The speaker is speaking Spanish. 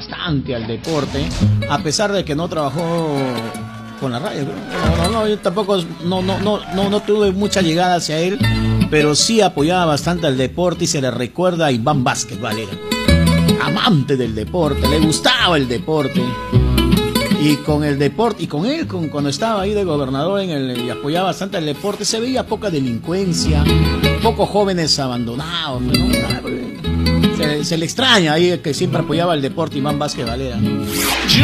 bastante al deporte, a pesar de que no trabajó con la radio. Yo tampoco no tuve mucha llegada hacia él, pero sí apoyaba bastante al deporte y se le recuerda a Iván Vázquez Valera. Amante del deporte, le gustaba el deporte. Y con el deporte, y con él, cuando estaba ahí de gobernador y apoyaba bastante el deporte, se veía poca delincuencia, pocos jóvenes abandonados, ¿no? Se le extraña ahí que siempre apoyaba el deporte Iván Vázquez Valera.